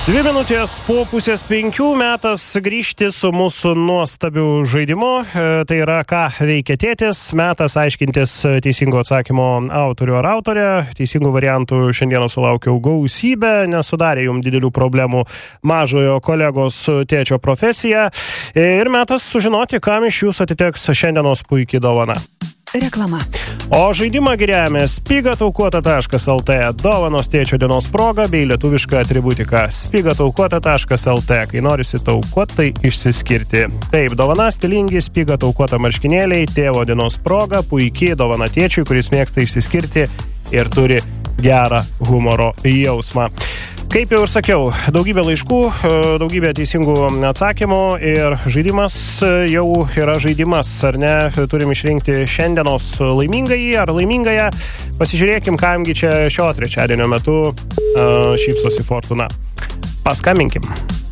2 minutės po 4:30 metas grįžti su mūsų nuostabiu žaidimu. Tai yra, ką veikia tėtis, metas aiškintis teisingo atsakymo autorių ar autorę. Teisingų variantų šiandieną sulaukiau gausybę, nesudarė jums didelių problemų mažojo kolegos tėčio profesija. Ir metas sužinoti, kam iš jūsų atiteks šiandienos puikiai dovana. Reklama. O žaidimą giriame spigataukuota.lt, dovanos tėčio dienos proga bei lietuviška atributika spigataukuota.lt, kai norisi taukuotai išsiskirti. Taip, dovana stilingi spigataukuota marškinėliai, tėvo dienos proga, puikiai dovana tėčiui, kuris mėgsta išsiskirti ir turi gerą humoro jausmą. Kaip jau ir sakiau, daugybė laiškų, daugybė teisingų atsakymų ir žaidimas jau yra žaidimas, ar ne? Turim išrinkti šiandienos laimingąjį ar laimingąją. Pasižiūrėkim, kamgi čia šio trečiadienio metu šypsosi fortuna. Paskambinkim.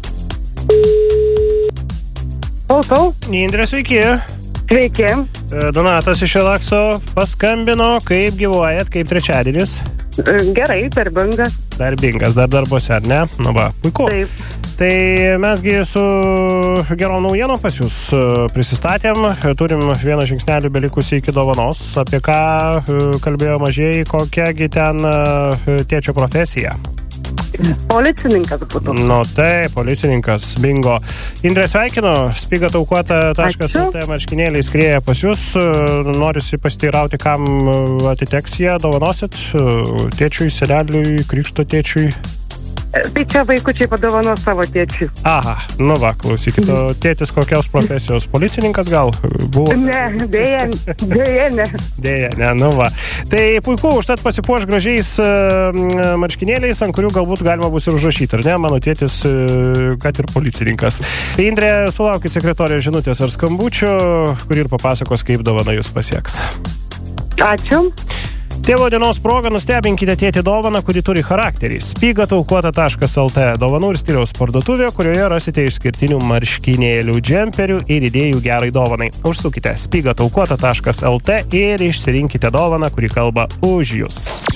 Klausau. Indrė, sveiki. Sveiki. Donatas iš Elakso paskambino. Kaip gyvuojat, kaip trečiadienis? Gerai, darbingas. Darbingas, dar darbuose, ar ne? Nu va, puiku. Taip. Tai mesgi su gerom naujienom pas jūs prisistatėm. Turim vieną žingsnelį belikusį iki dovanos. Apie ką kalbėjo mažieji, kokiagi ten tėčio profesija? Policininkas būtų. Nu taip, policininkas, bingo. Indrė, sveikinu, spigataukuota.lt marškinėliai skrieja pas jūs. Norisi pasiteirauti, kam atiteks jie, dovanosit tėčiui, seneliui, krikšto tėčiui. Tai čia vaikučiai padovano savo tėčiui. Aha, nu va, klausykit, o tėtis kokios profesijos? Policininkas gal buvo? Ne, dėja ne. Dėja, ne, nu va. Tai puiku, užtat pasipuoš gražiais marškinėliais, ant kurių galbūt galima bus ir užrašyti, ar ne? Mano tėtis, kad ir policininkas. Tai Indrė, sulaukit sekretorijos žinutės ar skambučių, kur ir papasakos, kaip dovana jūs pasieks. Ačiū. Tėvo dienos proga nustebinkite tėtį dovaną, kuri turi charakterį. spigataukuota.lt, dovanų ir stiliaus parduotuvė, kurioje rasite išskirtinių marškinėlių, džemperių ir idėjų gerai dovanai. Užsukite spigataukuota.lt ir išsirinkite dovaną, kuri kalba už jūs.